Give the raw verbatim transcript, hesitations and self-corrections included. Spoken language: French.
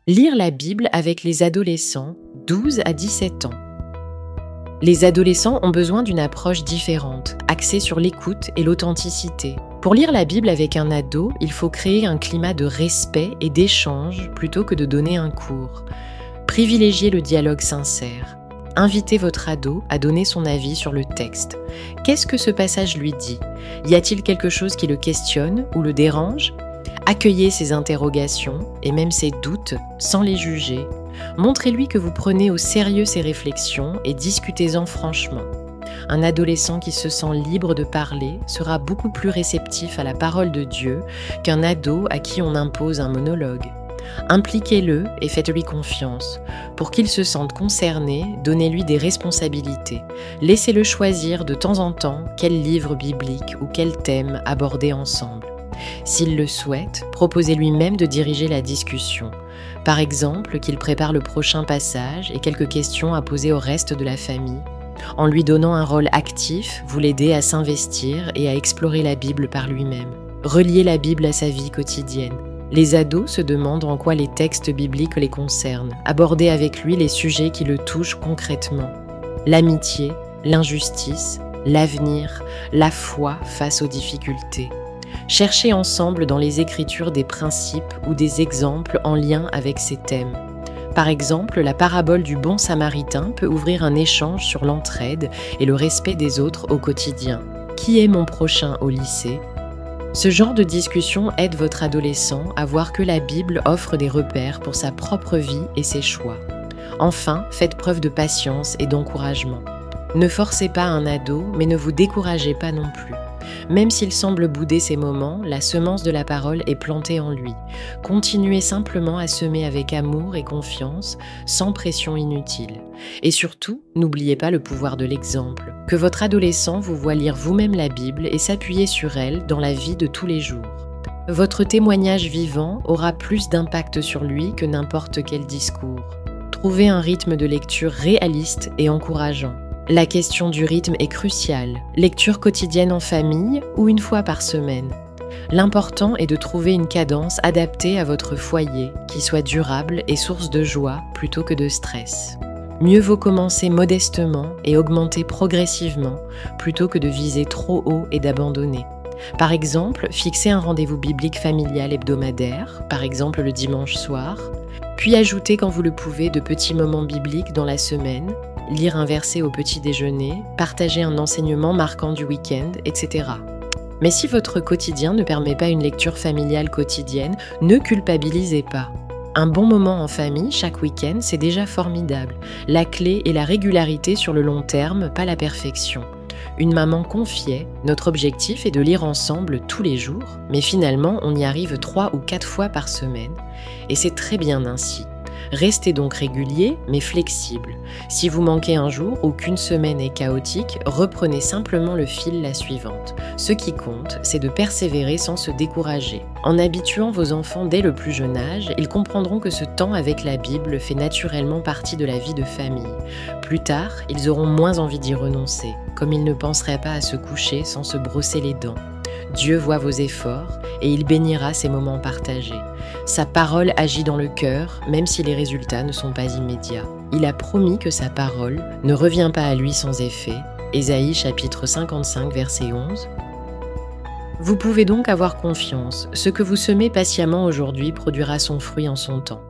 Lire la Bible avec les adolescents douze à dix-sept ans. Les adolescents ont besoin d'une approche différente, axée sur l'écoute et l'authenticité. Pour lire la Bible avec un ado, il faut créer un climat de respect et d'échange plutôt que de donner un cours. Privilégiez le dialogue sincère. Invitez votre ado à donner son avis sur le texte. Qu'est-ce que ce passage lui dit ? Y a-t-il quelque chose qui le questionne ou le dérange ? Accueillez ses interrogations et même ses doutes sans les juger. Montrez-lui que vous prenez au sérieux ses réflexions et discutez-en franchement. Un adolescent qui se sent libre de parler sera beaucoup plus réceptif à la parole de Dieu qu'un ado à qui on impose un monologue. Impliquez-le et faites-lui confiance. Pour qu'il se sente concerné, donnez-lui des responsabilités. Laissez-le choisir de temps en temps quel livre biblique ou quel thème aborder ensemble. S'il le souhaite, proposez-lui même de diriger la discussion. Par exemple, qu'il prépare le prochain passage et quelques questions à poser au reste de la famille. En lui donnant un rôle actif, vous l'aidez à s'investir et à explorer la Bible par lui-même. Reliez la Bible à sa vie quotidienne. Les ados se demandent en quoi les textes bibliques les concernent. Abordez avec lui les sujets qui le touchent concrètement. L'amitié, l'injustice, l'avenir, la foi face aux difficultés. Cherchez ensemble dans les Écritures des principes ou des exemples en lien avec ces thèmes. Par exemple, la parabole du bon samaritain peut ouvrir un échange sur l'entraide et le respect des autres au quotidien. Qui est mon prochain au lycée ? Ce genre de discussion aide votre adolescent à voir que la Bible offre des repères pour sa propre vie et ses choix. Enfin, faites preuve de patience et d'encouragement. Ne forcez pas un ado, mais ne vous découragez pas non plus. Même s'il semble bouder ces moments, la semence de la parole est plantée en lui. Continuez simplement à semer avec amour et confiance, sans pression inutile. Et surtout, n'oubliez pas le pouvoir de l'exemple. Que votre adolescent vous voie lire vous-même la Bible et s'appuyer sur elle dans la vie de tous les jours. Votre témoignage vivant aura plus d'impact sur lui que n'importe quel discours. Trouvez un rythme de lecture réaliste et encourageant. La question du rythme est cruciale. Lecture quotidienne en famille ou une fois par semaine. L'important est de trouver une cadence adaptée à votre foyer, qui soit durable et source de joie plutôt que de stress. Mieux vaut commencer modestement et augmenter progressivement plutôt que de viser trop haut et d'abandonner. Par exemple, fixez un rendez-vous biblique familial hebdomadaire, par exemple le dimanche soir, puis ajoutez quand vous le pouvez de petits moments bibliques dans la semaine, lire un verset au petit déjeuner, partager un enseignement marquant du week-end, et cetera. Mais si votre quotidien ne permet pas une lecture familiale quotidienne, ne culpabilisez pas. Un bon moment en famille chaque week-end, c'est déjà formidable. La clé est la régularité sur le long terme, pas la perfection. Une maman confiait, notre objectif est de lire ensemble tous les jours, mais finalement on y arrive trois ou quatre fois par semaine, et c'est très bien ainsi. Restez donc régulier, mais flexible. Si vous manquez un jour ou qu'une semaine est chaotique, reprenez simplement le fil la suivante. Ce qui compte, c'est de persévérer sans se décourager. En habituant vos enfants dès le plus jeune âge, ils comprendront que ce temps avec la Bible fait naturellement partie de la vie de famille. Plus tard, ils auront moins envie d'y renoncer, comme ils ne penseraient pas à se coucher sans se brosser les dents. Dieu voit vos efforts et il bénira ces moments partagés. Sa parole agit dans le cœur, même si les résultats ne sont pas immédiats. Il a promis que sa parole ne revient pas à lui sans effet. Ésaïe chapitre cinquante-cinq, verset onze. Vous pouvez donc avoir confiance. Ce que vous semez patiemment aujourd'hui produira son fruit en son temps.